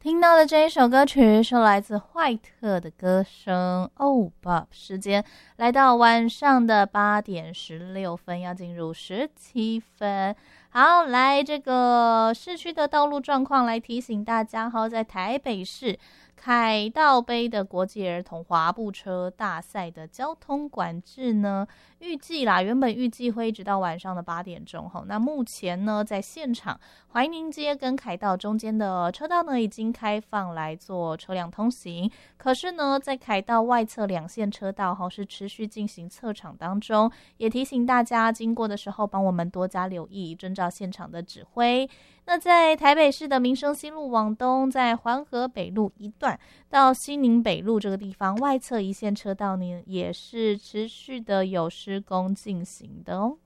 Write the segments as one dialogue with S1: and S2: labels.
S1: 听到的这一首歌曲是来自坏特的歌声Oh Bob。 时间来到晚上的8点16分，要进入17分。好，来这个市区的道路状况来提醒大家，在台北市凯道杯的国际儿童滑步车大赛的交通管制呢，原本预计会一直到晚上的8点钟。那目前呢，在现场怀宁街跟凯道中间的车道呢，已经开放来做车辆通行。可是呢，在凯道外侧2线车道是持续进行测场当中，也提醒大家经过的时候帮我们多加留意，遵照现场的指挥。那在台北市的民生西路往东，在环河北路一段到西宁北路这个地方，外侧1线车道呢，也是持续的有施工进行的哦。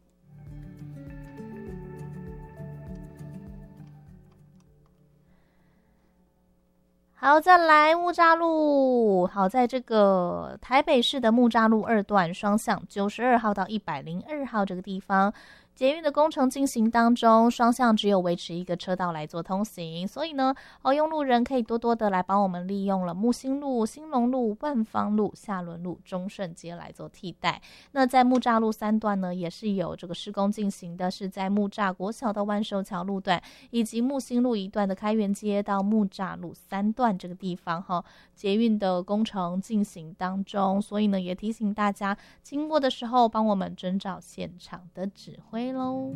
S1: 好，再来木栅路。好，在这个台北市的木栅路2段双向92号到102号这个地方，捷运的工程进行当中，双向只有维持1个车道来做通行，所以呢，用路人可以多多的来帮我们利用了木星路、兴隆路、万芳路、下仑路、中顺街来做替代。那在木栅路3段呢，也是有这个施工进行的，是在木栅国小到万寿桥路段，以及木星路1段的开元街到木栅路3段这个地方捷运的工程进行当中，所以呢，也提醒大家经过的时候帮我们遵照现场的指挥咯。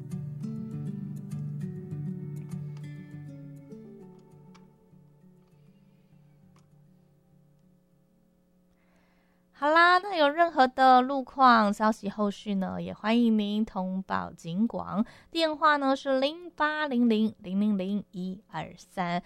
S1: 好啦，那有任何的路况消息后续呢，也欢迎您通报警广，电话呢是0800000123，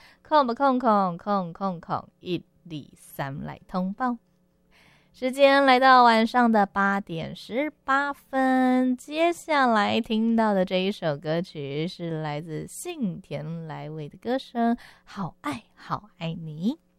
S1: 空123来通报。时间来到晚上的8点18分，接下来听到的这一首歌曲是来自信田来未的歌声《好爱好爱你》。